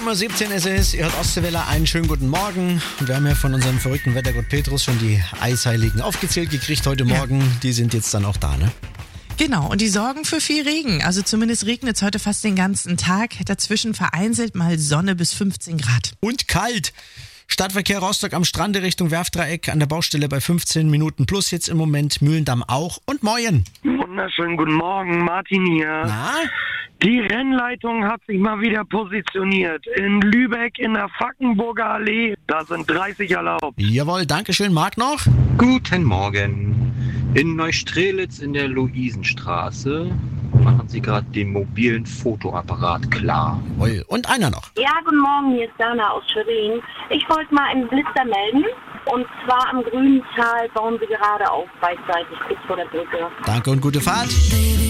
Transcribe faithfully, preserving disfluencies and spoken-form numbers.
sieben Uhr siebzehn ist es, ihr hört Ostseewelle, einen schönen guten Morgen. Und wir haben ja von unserem verrückten Wettergott Petrus schon die Eisheiligen aufgezählt gekriegt heute Morgen. Ja. Die sind jetzt dann auch da, ne? Genau, und die sorgen für viel Regen. Also zumindest regnet es heute fast den ganzen Tag. Dazwischen vereinzelt mal Sonne bis fünfzehn Grad. Und kalt. Stadtverkehr Rostock am Strande Richtung Werftdreieck an der Baustelle bei fünfzehn Minuten plus jetzt im Moment, Mühlendamm auch und Moyen. Wunderschönen guten Morgen, Martin hier. Na? Die Rennleitung hat sich mal wieder positioniert. In Lübeck in der Fackenburger Allee, da sind dreißig erlaubt. Jawohl, dankeschön. Marc noch? Guten Morgen. In Neustrelitz in der Luisenstraße machen sie gerade den mobilen Fotoapparat klar. Und einer noch. Ja, guten Morgen, hier ist Dana aus Schwerin. Ich wollte mal einen Blitzer melden. Und zwar am Grünental bauen sie gerade auf, beidseitig, kurz vor der Brücke. Danke und gute Fahrt.